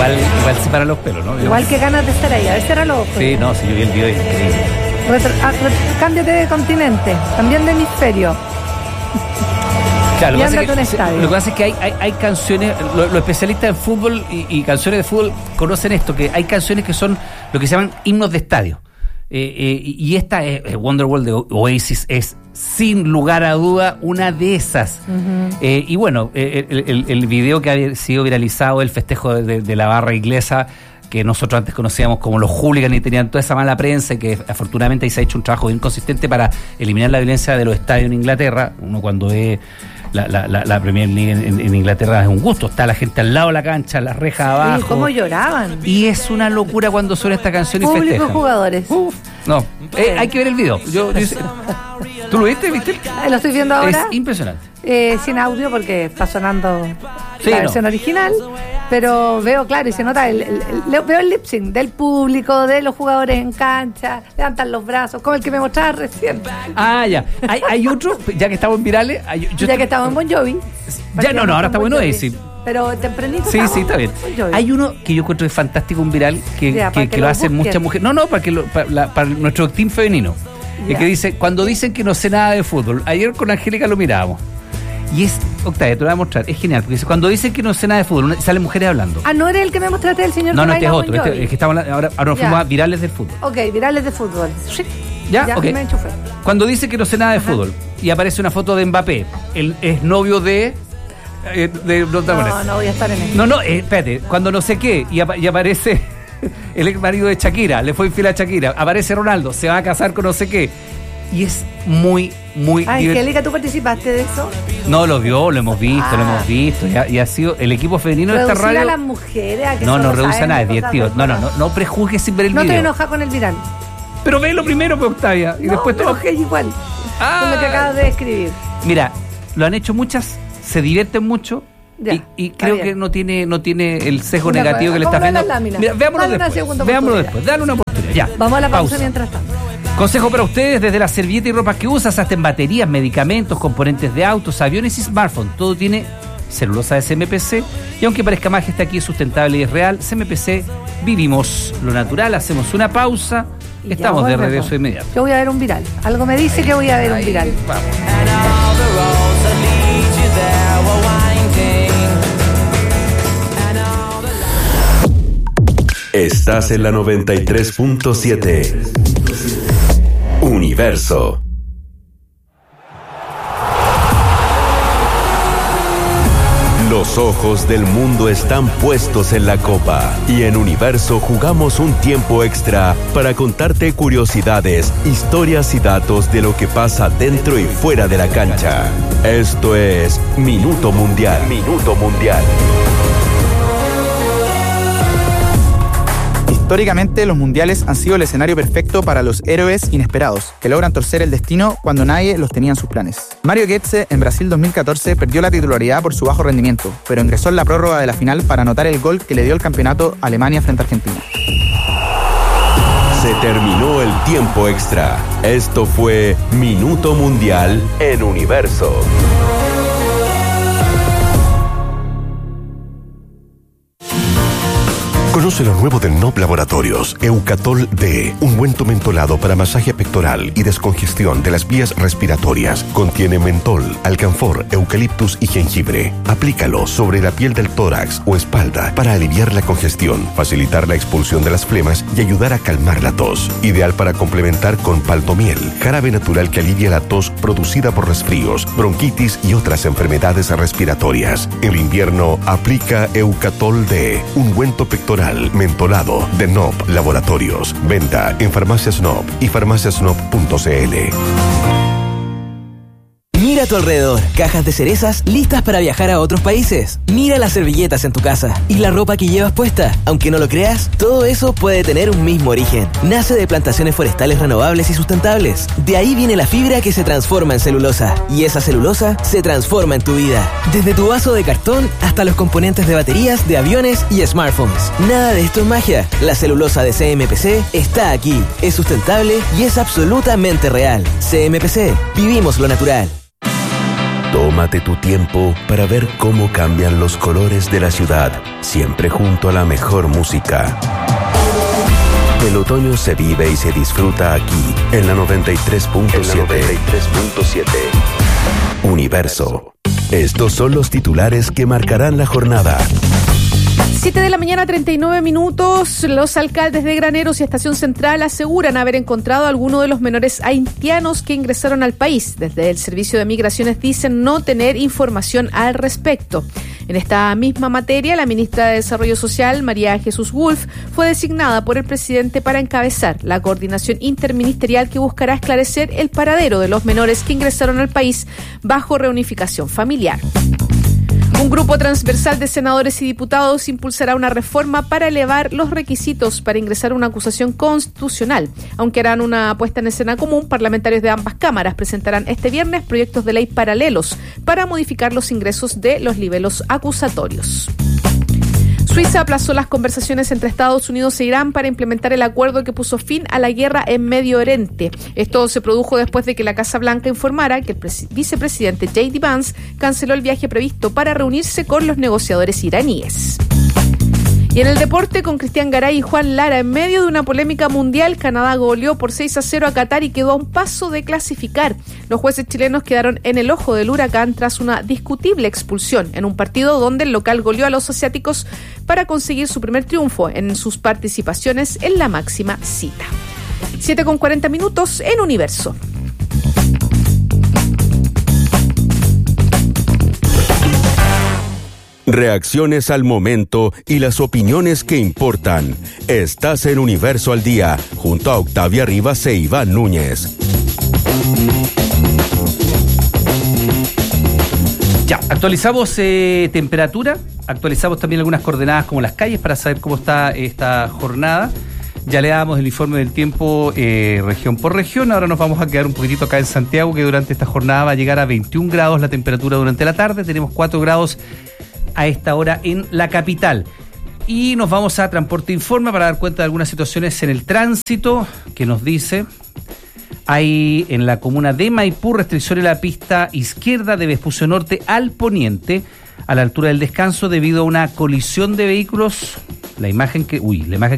igual se paran los pelos, ¿no? Igual que ganas de estar ahí, a ver, cierra los ojos. Sí, no, sí, yo vi el video, es increíble. Cámbiate de continente, también de hemisferio. Claro, y ándate a un estadio. Lo que pasa es que hay canciones, los especialistas en fútbol y canciones de fútbol conocen esto, que hay canciones que son lo que se llaman himnos de estadio. Y esta es Wonderwall de Oasis, es sin lugar a duda una de esas. Uh-huh. Y bueno, el video que ha sido viralizado, el festejo de la barra inglesa, que nosotros antes conocíamos como los hooligans y tenían toda esa mala prensa, y que afortunadamente ahí se ha hecho un trabajo bien consistente para eliminar la violencia de los estadios en Inglaterra. Uno cuando ve la Premier League en Inglaterra es un gusto, está la gente al lado de la cancha, las rejas abajo. Sí, cómo lloraban. Y es una locura cuando suena esta canción y festejan. Público, jugadores. No, hay que ver el video. ¿Tú lo viste? Lo estoy viendo ahora. Es impresionante. Sin audio porque está sonando la versión original, pero veo claro y se nota veo el lip sync del público, de los jugadores en cancha, levantan los brazos, como el que me mostraba recién. Ah, ya. Hay otro, ya que estamos en virales. Que estamos en Bon Jovi. Ahora está bueno ese. Pero tempranito. Sí, está bien. Hay uno que yo encuentro es fantástico, un viral, que lo hacen muchas mujeres. No, para nuestro team femenino. Que dice, cuando dicen que no sé nada de fútbol, ayer con Angélica lo mirábamos. Y es, Octavia, te lo voy a mostrar, es genial, porque dice, cuando dicen que no sé nada de fútbol, salen mujeres hablando. ¿No era el que me mostraste, el señor? No, este es otro, es que estamos ahora nos fuimos a virales del fútbol. Ok, virales de fútbol. Ya, ok. Me enchufé. Cuando dice que no sé nada de fútbol, y aparece una foto de Mbappé, el exnovio de no voy a estar en eso. No, espérate, cuando no sé qué, y aparece el ex marido de Shakira, le fue infiel a Shakira, aparece Ronaldo, se va a casar con no sé qué. Y es muy Angélica, ¿tú participaste de eso? No, lo hemos visto. Y ha sido el equipo femenino de esta radio. A las mujeres a que no reduce nada, es divertido. No prejuzgues sin ver el video. No te enojas con el viral. Pero ve primero, Octavia. Y después te enojes igual. Con lo que acabas de escribir. Mira, lo han hecho muchas, se divierten mucho. Y creo que no tiene el sesgo negativo que le está viendo. Mira, veámoslo después. Dale una oportunidad. Ya. Vamos a la pausa mientras tanto. Consejo para ustedes, desde la servilleta y ropa que usas hasta en baterías, medicamentos, componentes de autos, aviones y smartphones. Todo tiene celulosa de CMPC y aunque parezca magia, está aquí, es sustentable y es real. CMPC, vivimos lo natural. Hacemos una pausa. Estamos de regreso de inmediato. Yo voy a ver un viral. Algo me dice que voy a ver un viral. Vamos. Estás en la 93.7. Universo. Los ojos del mundo están puestos en la Copa y en Universo jugamos un tiempo extra para contarte curiosidades, historias y datos de lo que pasa dentro y fuera de la cancha. Esto es Minuto Mundial. Minuto Mundial. Históricamente, los mundiales han sido el escenario perfecto para los héroes inesperados, que logran torcer el destino cuando nadie los tenía en sus planes. Mario Götze en Brasil 2014 perdió la titularidad por su bajo rendimiento, pero ingresó en la prórroga de la final para anotar el gol que le dio el campeonato a Alemania frente a Argentina. Se terminó el tiempo extra. Esto fue Minuto Mundial en Universo. Conoce lo nuevo de NOP Laboratorios, Eucatol D, ungüento mentolado para masaje pectoral y descongestión de las vías respiratorias. Contiene mentol, alcanfor, eucaliptus y jengibre. Aplícalo sobre la piel del tórax o espalda para aliviar la congestión, facilitar la expulsión de las flemas y ayudar a calmar la tos. Ideal para complementar con paltomiel, jarabe natural que alivia la tos producida por resfríos, bronquitis y otras enfermedades respiratorias. En el invierno, aplica Eucatol D, ungüento pectoral mentolado de NOP Laboratorios. Venta en Farmacias NOP y farmaciasnop.cl. Mira a tu alrededor, cajas de cerezas listas para viajar a otros países. Mira las servilletas en tu casa y la ropa que llevas puesta. Aunque no lo creas, todo eso puede tener un mismo origen. Nace de plantaciones forestales renovables y sustentables. De ahí viene la fibra que se transforma en celulosa. Y esa celulosa se transforma en tu vida. Desde tu vaso de cartón hasta los componentes de baterías, de aviones y smartphones. Nada de esto es magia. La celulosa de CMPC está aquí. Es sustentable y es absolutamente real. CMPC, vivimos lo natural. Tómate tu tiempo para ver cómo cambian los colores de la ciudad, siempre junto a la mejor música. El otoño se vive y se disfruta aquí, en la 93.7. Universo. Estos son los titulares que marcarán la jornada. 7:39 a.m. Los alcaldes de Graneros y Estación Central aseguran haber encontrado a alguno de los menores haitianos que ingresaron al país. Desde el Servicio de Migraciones dicen no tener información al respecto. En esta misma materia, la ministra de Desarrollo Social, María Jesús Wolf, fue designada por el presidente para encabezar la coordinación interministerial que buscará esclarecer el paradero de los menores que ingresaron al país bajo reunificación familiar. Un grupo transversal de senadores y diputados impulsará una reforma para elevar los requisitos para ingresar a una acusación constitucional. Aunque harán una puesta en escena común, parlamentarios de ambas cámaras presentarán este viernes proyectos de ley paralelos para modificar los ingresos de los libelos acusatorios. Suiza aplazó las conversaciones entre Estados Unidos e Irán para implementar el acuerdo que puso fin a la guerra en Medio Oriente. Esto se produjo después de que la Casa Blanca informara que el vicepresidente J.D. Vance canceló el viaje previsto para reunirse con los negociadores iraníes. Y en el deporte, con Cristian Garay y Juan Lara, en medio de una polémica mundial, Canadá goleó por 6-0 a Qatar y quedó a un paso de clasificar. Los jueces chilenos quedaron en el ojo del huracán tras una discutible expulsión en un partido donde el local goleó a los asiáticos para conseguir su primer triunfo en sus participaciones en la máxima cita. 7:40 en Universo. Reacciones al momento y las opiniones que importan. Estás en Universo al Día, junto a Octavia Rivas e Iván Núñez. Ya, actualizamos temperatura, actualizamos también algunas coordenadas como las calles para saber cómo está esta jornada. Ya le damos el informe del tiempo región por región. Ahora nos vamos a quedar un poquitito acá en Santiago, que durante esta jornada va a llegar a 21 grados la temperatura durante la tarde. Tenemos 4 grados a esta hora en la capital. Y nos vamos a Transporte Informa para dar cuenta de algunas situaciones en el tránsito que nos dice: hay en la comuna de Maipú restricción en la pista izquierda de Vespucio Norte al poniente, a la altura del Descanso, debido a una colisión de vehículos. La imagen que